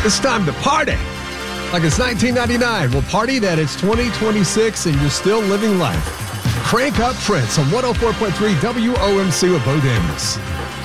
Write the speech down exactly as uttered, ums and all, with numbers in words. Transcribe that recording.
It's time to party. Like it's nineteen ninety-nine. We'll party that it's twenty twenty-six and you're still living life. Crank up Prince on one oh four point three W O M C with Bo Davis.